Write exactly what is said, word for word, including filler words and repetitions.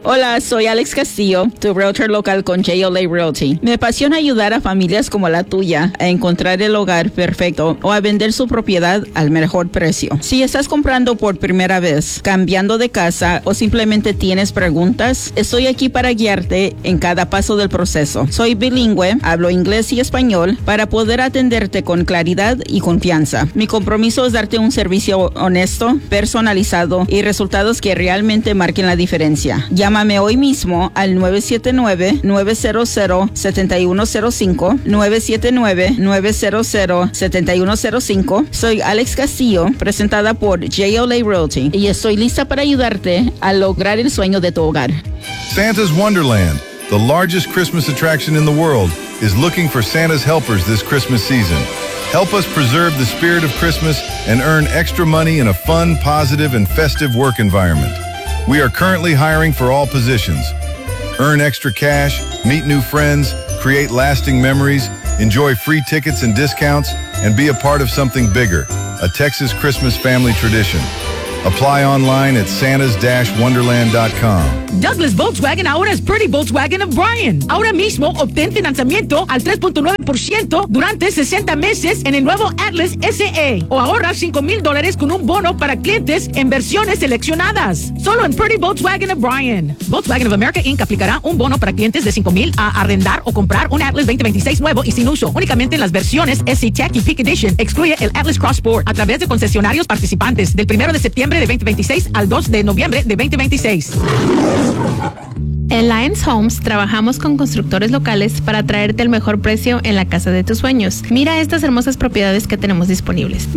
Hola, soy Alex Castillo, tu realtor local con J L A Realty. Me apasiona ayudar a familias como la tuya a encontrar el hogar perfecto o a vender su propiedad al mejor precio. Si estás comprando por primera vez, cambiando de casa o simplemente tienes preguntas, estoy aquí para guiarte en cada paso del proceso. Soy bilingüe, hablo inglés y español para poder atenderte con claridad y confianza. Mi compromiso es darte un servicio honesto, personalizado y resultados que realmente marquen la diferencia. Llámame hoy mismo al nueve siete nueve, nueve cero cero, siete uno cero cinco, nueve siete nueve, nueve cero cero, siete uno cero cinco. Soy Alex Castillo, presentada por J L A Realty, y estoy lista para ayudarte a lograr el sueño de tu hogar. Santa's Wonderland, the largest Christmas attraction in the world, is looking for Santa's helpers this Christmas season. Help us preserve the spirit of Christmas and earn extra money in a fun, positive, and festive work environment. We are currently hiring for all positions. Earn extra cash, meet new friends, create lasting memories, enjoy free tickets and discounts, and be a part of something bigger, a Texas Christmas family tradition. Apply online at santas dash wonderland dot com. Douglas Volkswagen ahora es Pretty Volkswagen of Bryan. Ahora mismo obtén financiamiento al tres punto nueve por ciento durante sesenta meses en el nuevo Atlas S E o ahorra cinco mil dólares con un bono para clientes en versiones seleccionadas. Solo en Pretty Volkswagen of Bryan. Volkswagen of America Incorporated aplicará un bono para clientes de cinco mil a arrendar o comprar un Atlas veinte veintiséis nuevo y sin uso. Únicamente en las versiones S C Tech y Peak Edition. Excluye el Atlas Cross Sport a través de concesionarios participantes del primero de septiembre de veinte veintiséis al dos de noviembre de veinte veintiséis. En Lyons Homes trabajamos con constructores locales para traerte el mejor precio en la casa de tus sueños. Mira estas hermosas propiedades que tenemos disponibles.